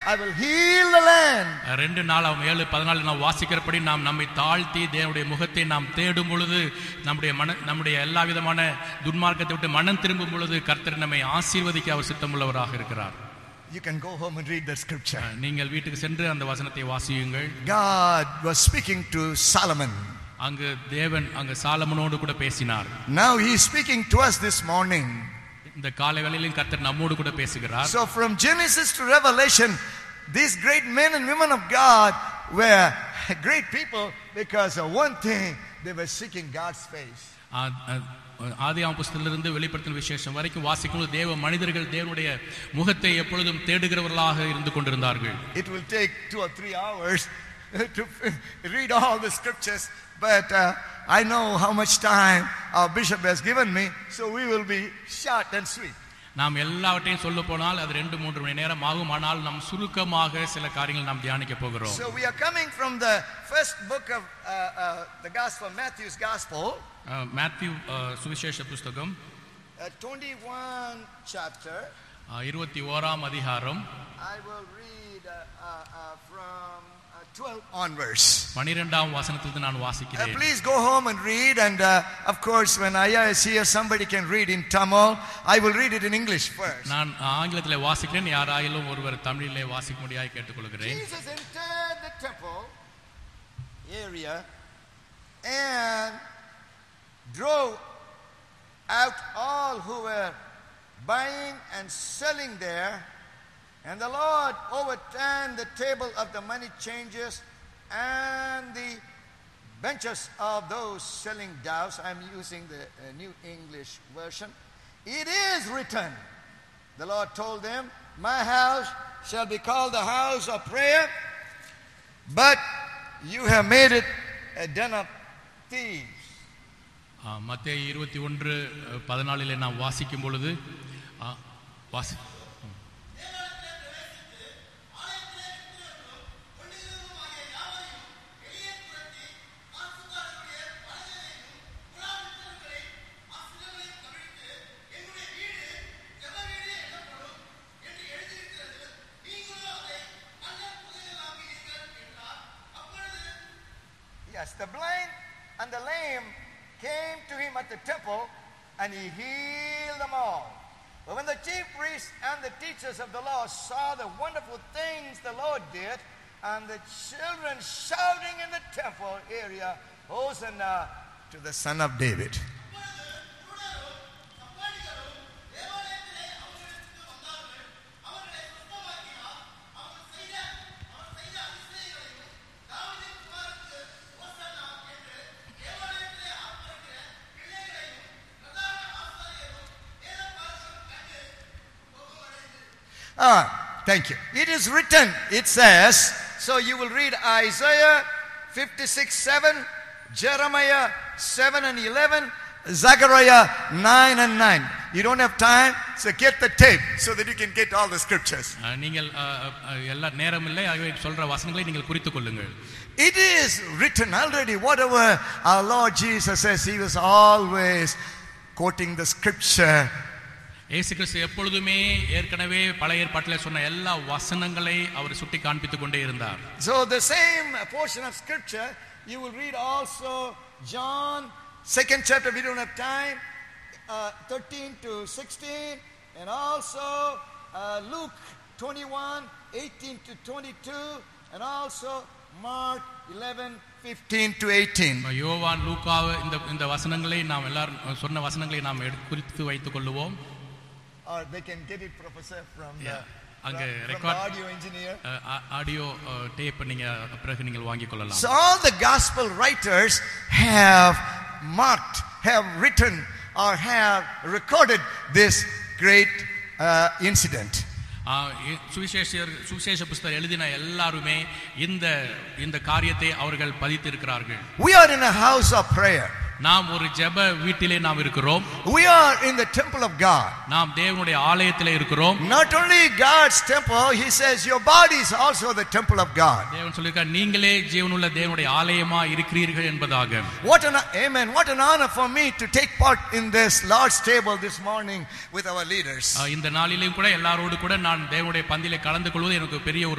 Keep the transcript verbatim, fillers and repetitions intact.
I will heal the land. ரெண்டு நாளாம் ஏழு பதினாலு நாம் வாசிக்கிறபடி நாம் நம்மை தாழ்த்தி தேவனுடைய முகத்தை நாம் தேடும் பொழுது நம்முடைய மன நம்முடைய எல்லா விதமான துன்மார்க்கத்தை விட்டு மனம் திரும்பும் பொழுது கர்த்தர் நம்மை ஆசீர்வதிக்க அவர் சித்தமுள்ளவராக இருக்கிறார். You can go home and read the scripture. நீங்கள் வீட்டுக்கு சென்று அந்த வசனத்தை வாசியுங்கள். God was speaking to Solomon. அங்கு தேவன் அங்கு சாலமோனோடு கூட பேசினார். Now he is speaking to us this morning. இந்த காலை வேளையிலும் கர்த்தர் நம்மோடு கூட பேசுகிறார். So from Genesis to Revelation, these great men and women of God were great people because of one thing, they were seeking God's face. ஆதியாகம புத்தகத்திலிருந்து வெளிப்படுத்தின விசேஷம் வரைக்கும் வாசிக்கும்போது தேவ மனிதர்கள் தேவனுடைய முகத்தை எப்பொழுதும் தேடுகிறவர்களாக இருந்து கொண்டிருந்தார்கள். It will take two or three hours to read all the scriptures, but uh, I know how much time our bishop has given me, so we will be short and sweet. நாம் எல்லாவற்றையும் சொல்ல போனால் அது ரெண்டு மூன்று மணி நேரம் ஆகும். ஆனால் நாம் சுருக்கமாக சில காரியங்கள் நாம் தியானிக்க போகிறோம். So we are coming from the first book of uh, uh, the gospel, Matthew's gospel. Matthew சுவிசேஷ புத்தகம் twenty-one chapter. இருபத்தி ஓராம் அதிகாரம். I will read uh, uh, uh, from uh, twelve onwards. பன்னிரண்டாம் வசனத்திலிருந்து நான் வாசிக்கிறேன். Please go home and read, and uh, of course when I is here somebody can read in Tamil. I will read it in English first. நான் ஆங்கிலத்திலே வாசிக்கிறேன். யாராயிலும் ஒருவர் தமிழிலே வாசிக்க முடியாய் கேட்டுக்கொள்கிறேன். Jesus entered the temple area and drove out all who were buying and selling there, and the Lord overturned the table of the money changers and the benches of those selling doves. I'm using the uh, New English version. It is written, the Lord told them, my house shall be called the house of prayer, but you have made it a den of thieves. மத்தேயு இருபத்தி ஒன்று பதினாலிலே நாம் வாசிக்கும் பொழுது வாசி Yes, the blind and the lame came to him at the temple, and he healed them all. But when the chief priests and the teachers of the law saw the wonderful things the Lord did, and the children shouting in the temple area, Hosanna to the Son of David. Ah, thank you. It is written, it says, so you will read Isaiah fifty-six seven, Jeremiah seven and eleven, Zechariah nine and nine. You don't have time, so get the tape so that you can get all the scriptures. நீங்கள் எல்லா நேரம் இல்லை, ஆகவே சொல்ற வசனங்களை நீங்கள் குறித்துக் கொள்ளுங்கள். It is written already. Whatever our Lord Jesus says, he was always quoting the scripture. இயேசு கிறிஸ்து எப்பொழுதுமே ஏற்கனவே பழைய ஏற்பாட்டிலே சொன்ன எல்லா வசனங்களை அவர் சுட்டி காண்பித்துக் கொண்டே இருந்தார். So the same portion of scripture you will read also John second chapter, we don't have time, uh, thirteen to sixteen, and also uh, Luke twenty-one eighteen to twenty-two, and also Mark eleven fifteen to eighteen. யோவான் லூக்கா இந்த இந்த வசனங்களை நாம் எல்லாரும் சொன்ன வசனங்களை நாம் குறித்து வைத்துக் கொள்வோம். Or they can get it, Professor, from the, அங்க from, from record the audio engineer. Audio tape நீங்க பிறகு நீங்கள் வாங்கிக் கொள்ளலாம். So all the gospel writers have marked, have written, or have recorded this great uh, incident. சுவிசேஷர் சுவிசேஷ புத்தகம் எழுதின எல்லாருமே இந்த இந்த காரியத்தை அவர்கள் பதித்து இருக்கிறார்கள். We are in a house of prayer. நாம் ஒரு ஜெப வீட்டிலே நாம் இருக்கிறோம். We are in the temple of God. நாம் தேவனுடைய ஆலயத்திலே இருக்கிறோம். Not only God's temple, he says your body is also the temple of God. தேவன் சொல்லிருக்கார், நீங்களே ஜீவனுள்ள தேவனுடைய ஆலயமா இருக்கிறீர்கள் என்பதாக. What an amen, what an honor for me to take part in this Lord's table this morning with our leaders. இந்த நாளிலேயும் கூட எல்லாரோடு கூட நான் தேவனுடைய பந்தியிலே கலந்து கொள்வது எனக்கு பெரிய ஒரு